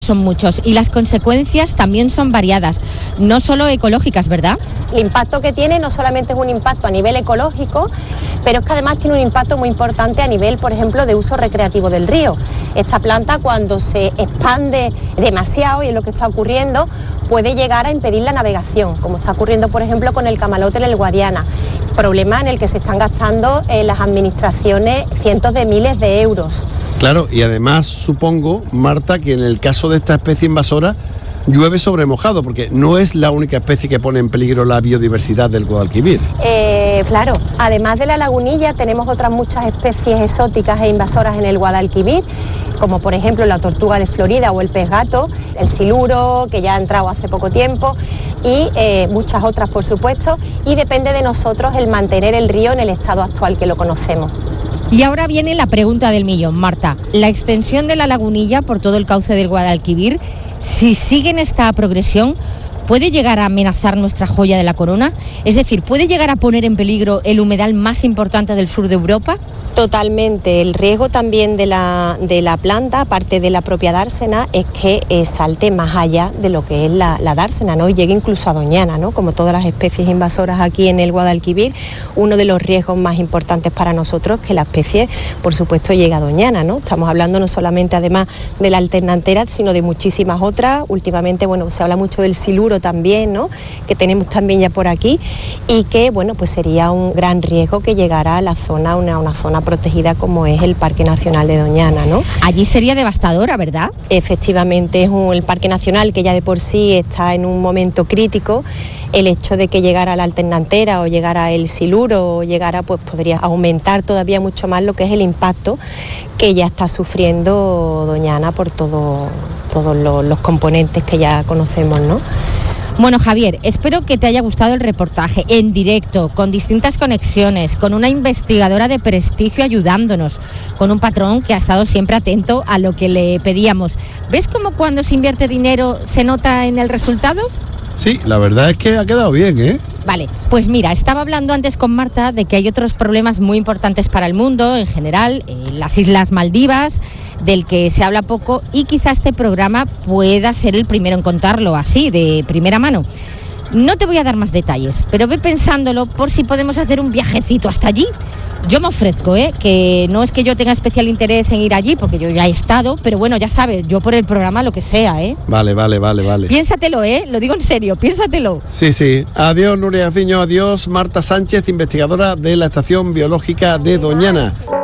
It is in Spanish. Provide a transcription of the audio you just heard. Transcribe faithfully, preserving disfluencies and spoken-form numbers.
Son muchos y las consecuencias también son variadas, no solo ecológicas, ¿verdad? El impacto que tiene no solamente es un impacto a nivel ecológico, pero es que además tiene un impacto muy importante a nivel, por ejemplo, de uso recreativo del río. Esta planta, cuando se expande demasiado, y es lo que está ocurriendo, puede llegar a impedir la navegación, como está ocurriendo, por ejemplo, con el camalote en el Guadiana. Problema en el que se están gastando en las administraciones cientos de miles de euros. Claro, y además supongo, Marta, que en el caso de esta especie invasora llueve sobre mojado, porque no es la única especie que pone en peligro la biodiversidad del Guadalquivir. Eh, claro, además de la lagunilla tenemos otras muchas especies exóticas e invasoras en el Guadalquivir, como por ejemplo la tortuga de Florida o el pez gato, el siluro, que ya ha entrado hace poco tiempo, y eh, muchas otras, por supuesto, y depende de nosotros el mantener el río en el estado actual que lo conocemos. Y ahora viene la pregunta del millón, Marta. La extensión de la lagunilla por todo el cauce del Guadalquivir, si sigue en esta progresión, ¿puede llegar a amenazar nuestra joya de la corona? Es decir, ¿puede llegar a poner en peligro el humedal más importante del sur de Europa? Totalmente. El riesgo también de la, de la planta, aparte de la propia dársena, es que eh, salte más allá de lo que es la, la dársena, ¿no? Y llegue incluso a Doñana, ¿no? Como todas las especies invasoras aquí en el Guadalquivir, uno de los riesgos más importantes para nosotros es que la especie, por supuesto, llegue a Doñana, ¿no? Estamos hablando no solamente, además, de la alternantera, sino de muchísimas otras. Últimamente, bueno, se habla mucho del siluro también, ¿no? Que tenemos también ya por aquí, y que, bueno, pues sería un gran riesgo que llegara a la zona, una, una zona protegida como es el Parque Nacional de Doñana, ¿no? Allí sería devastadora, ¿verdad? Efectivamente, es un, el Parque Nacional que ya de por sí está en un momento crítico. El hecho de que llegara la alternantera o llegara el siluro o llegara, pues podría aumentar todavía mucho más lo que es el impacto que ya está sufriendo Doñana por todo, todos los, los componentes que ya conocemos, ¿no? Bueno, Javier, espero que te haya gustado el reportaje en directo, con distintas conexiones, con una investigadora de prestigio ayudándonos, con un patrón que ha estado siempre atento a lo que le pedíamos. ¿Ves cómo cuando se invierte dinero se nota en el resultado? Sí, la verdad es que ha quedado bien, ¿eh? Vale, pues mira, estaba hablando antes con Marta de que hay otros problemas muy importantes para el mundo en general, eh, las Islas Maldivas, del que se habla poco, y quizá este programa pueda ser el primero en contarlo así, de primera mano. No te voy a dar más detalles, pero ve pensándolo por si podemos hacer un viajecito hasta allí. Yo me ofrezco, ¿eh? Que no es que yo tenga especial interés en ir allí, porque yo ya he estado, pero bueno, ya sabes, yo por el programa lo que sea, ¿eh? Vale, vale, vale, vale. Piénsatelo, ¿eh? Lo digo en serio, piénsatelo. Sí, sí. Adiós, Nuria Fiño, adiós, Marta Sánchez, investigadora de la Estación Biológica de Doñana.